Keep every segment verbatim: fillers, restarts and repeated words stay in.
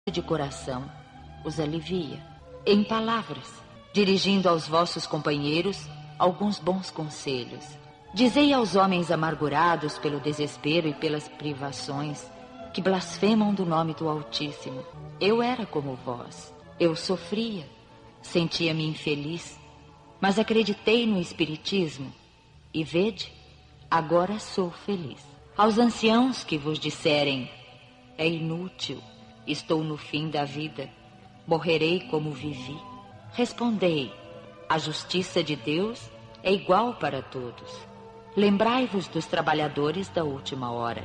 de coração os alivia. Em palavras, dirigindo aos vossos companheiros alguns bons conselhos. Dizei aos homens amargurados pelo desespero e pelas privações, que blasfemam do nome do Altíssimo: eu era como vós, eu sofria, sentia-me infeliz, mas acreditei no Espiritismo, e vede, agora sou feliz. Aos anciãos que vos disserem: é inútil, estou no fim da vida, morrerei como vivi, respondei: a justiça de Deus é igual para todos. Lembrai-vos dos trabalhadores da última hora.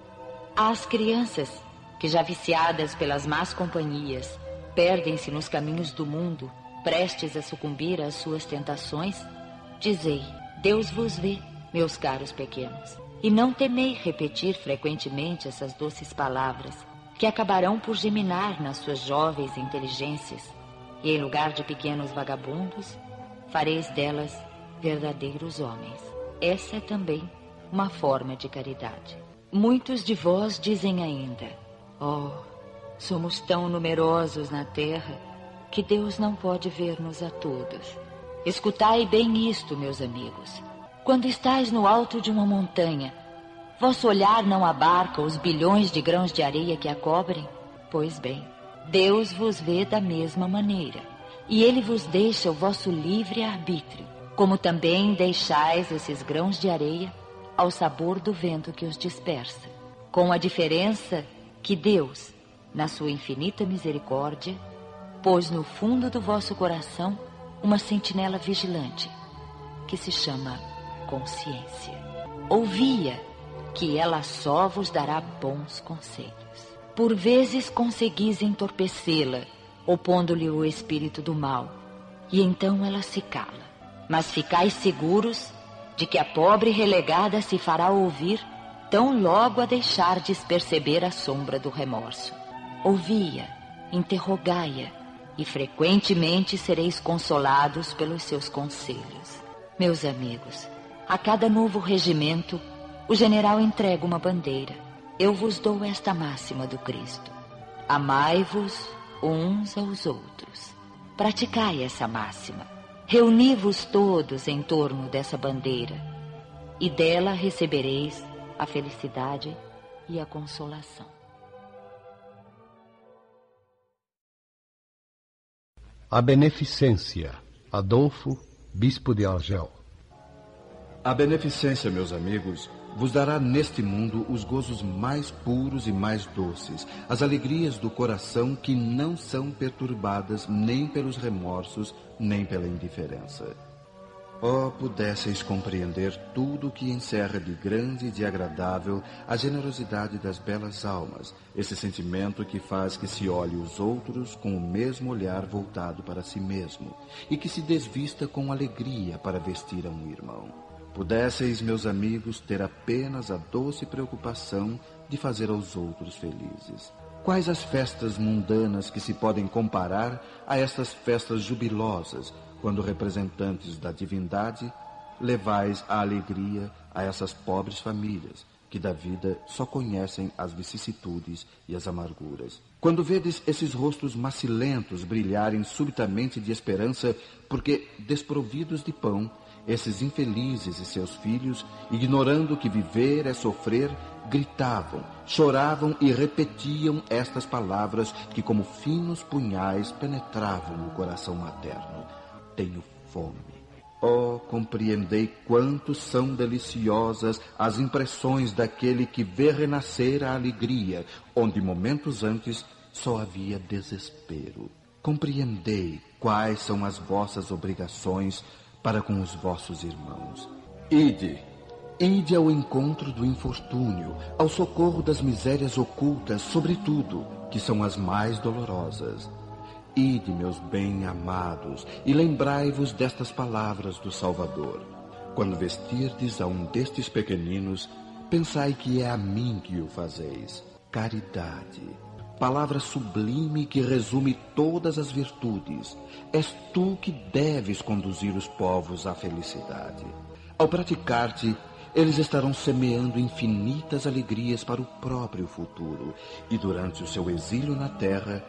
Às crianças que, já viciadas pelas más companhias, perdem-se nos caminhos do mundo, prestes a sucumbir às suas tentações, dizei: Deus vos vê, meus caros pequenos, e não temei repetir frequentemente essas doces palavras, que acabarão por geminar nas suas jovens inteligências, e em lugar de pequenos vagabundos, fareis delas verdadeiros homens. Essa é também uma forma de caridade. Muitos de vós dizem ainda: oh, somos tão numerosos na terra que Deus não pode ver-nos a todos. Escutai bem isto, meus amigos. Quando estais no alto de uma montanha, vosso olhar não abarca os bilhões de grãos de areia que a cobrem? Pois bem, Deus vos vê da mesma maneira, e Ele vos deixa o vosso livre arbítrio, como também deixais esses grãos de areia ao sabor do vento que os dispersa, com a diferença que Deus, na sua infinita misericórdia, pôs no fundo do vosso coração uma sentinela vigilante, que se chama consciência. Ouvia que ela só vos dará bons conselhos. Por vezes conseguis entorpecê-la, opondo-lhe o espírito do mal, e então ela se cala. Mas ficais seguros de que a pobre relegada se fará ouvir tão logo a deixardes perceber a sombra do remorso. Ouvi-a, interrogai-a, e frequentemente sereis consolados pelos seus conselhos. Meus amigos, a cada novo regimento, o general entrega uma bandeira. Eu vos dou esta máxima do Cristo: amai-vos uns aos outros. Praticai essa máxima. Reuni-vos todos em torno dessa bandeira, e dela recebereis a felicidade e a consolação. A Beneficência, Adolfo, Bispo de Argel. A beneficência, meus amigos, vos dará neste mundo os gozos mais puros e mais doces, as alegrias do coração que não são perturbadas nem pelos remorsos, nem pela indiferença. Oh, pudesseis compreender tudo o que encerra de grande e de agradável a generosidade das belas almas, esse sentimento que faz que se olhe os outros com o mesmo olhar voltado para si mesmo, e que se desvista com alegria para vestir a um irmão. Pudesseis, meus amigos, ter apenas a doce preocupação de fazer aos outros felizes. Quais as festas mundanas que se podem comparar a estas festas jubilosas, quando representantes da divindade levais a alegria a essas pobres famílias, que da vida só conhecem as vicissitudes e as amarguras? Quando vedes esses rostos macilentos brilharem subitamente de esperança, porque, desprovidos de pão, esses infelizes e seus filhos, ignorando que viver é sofrer, gritavam, choravam e repetiam estas palavras que, como finos punhais, penetravam o coração materno: tenho fome. Oh, compreendei quanto são deliciosas as impressões daquele que vê renascer a alegria, onde momentos antes só havia desespero. Compreendei quais são as vossas obrigações para com os vossos irmãos. Ide, ide ao encontro do infortúnio, ao socorro das misérias ocultas, sobretudo, que são as mais dolorosas. Ide, meus bem-amados, e lembrai-vos destas palavras do Salvador: quando vestirdes a um destes pequeninos, pensai que é a mim que o fazeis. Caridade, palavra sublime que resume todas as virtudes. És tu que deves conduzir os povos à felicidade. Ao praticar-te, eles estarão semeando infinitas alegrias para o próprio futuro, e durante o seu exílio na terra,